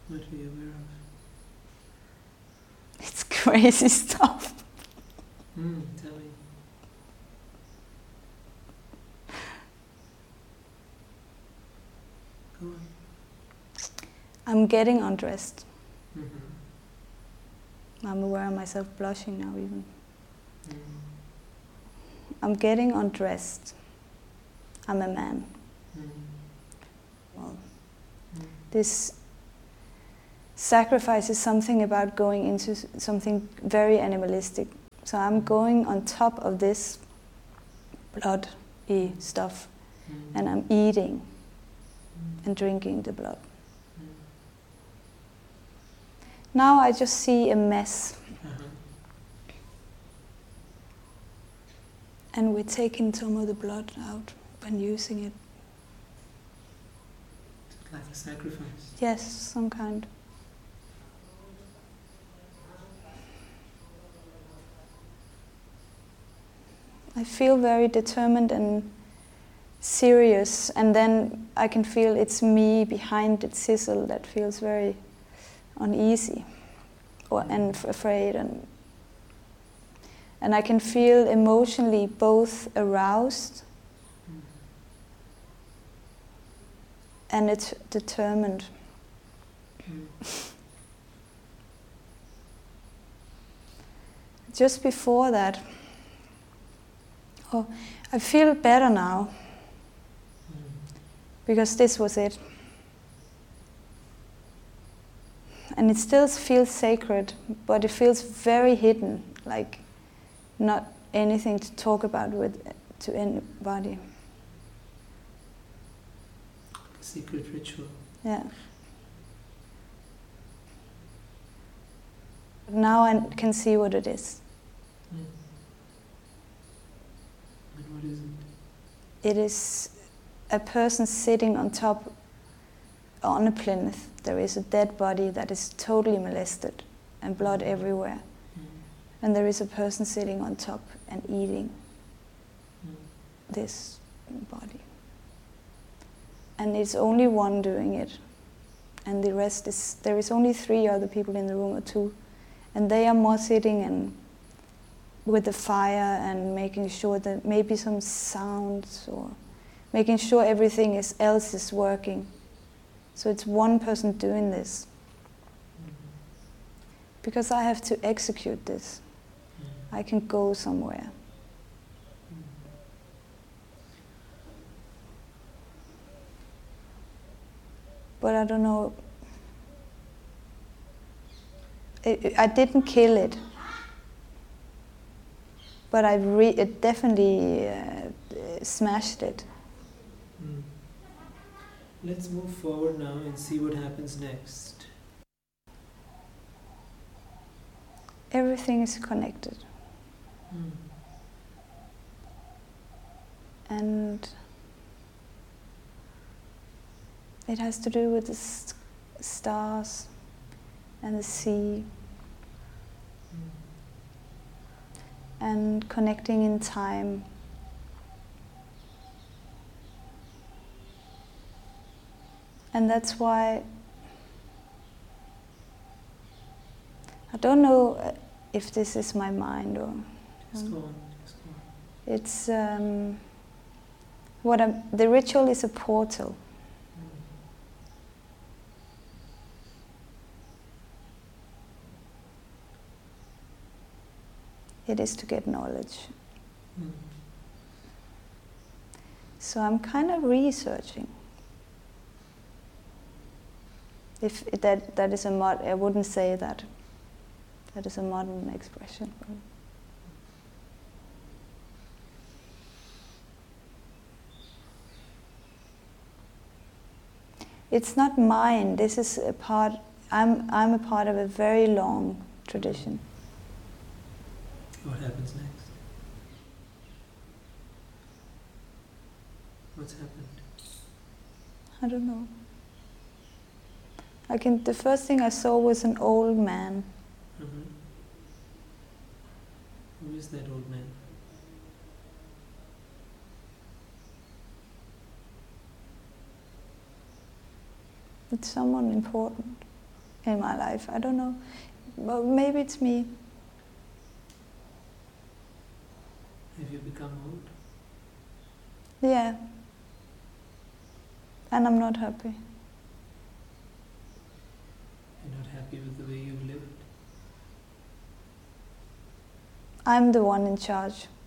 What are you aware of? It's crazy stuff. Tell me. Go on. I'm getting undressed. Mm-hmm. I'm aware of myself blushing now even. Mm. I'm getting undressed. I'm a man. Mm. Well, Mm. this sacrifice is something about going into something very animalistic. So I'm going on top of this bloody stuff, and I'm eating and drinking the blood. Now I just see a mess. And we're taking some of the blood out and using it. Like a sacrifice. Yes, some kind. I feel very determined and serious, and then I can feel it's me behind the sizzle that feels very uneasy and afraid, and I can feel emotionally both aroused and it's determined. Just before that, I feel better now, because this was it. And it still feels sacred, but it feels very hidden, like not anything to talk about to anybody. A secret ritual. Yeah. Now I can see what it is. And what is it? It is a person sitting on top, on a plinth. There is a dead body that is totally molested and blood everywhere. And there is a person sitting on top and eating this body. And it's only one doing it. And the rest is, there is only 3 other people in the room, or 2. And they are more sitting and with the fire and making sure that maybe some sounds, or making sure everything else is working. So it's one person doing this. Because I have to execute this. I can go somewhere. But I don't know. I didn't kill it. But I definitely smashed it. Let's move forward now and see what happens next. Everything is connected. And it has to do with the stars and the sea. And connecting in time. And that's why I don't know if this is my mind or... Just go on. It's the ritual is a portal. It is to get knowledge. So I'm kind of researching. If that is I wouldn't say that. That is a modern expression. It's not mine. This is a part. I'm a part of a very long tradition. What happens next? What's happened? I don't know. The first thing I saw was an old man. Who is that old man? It's someone important. in my life. I don't know. But maybe it's me. Have you become old? Yeah. And I'm not happy. You're not happy with the way you've lived? I'm the one in charge.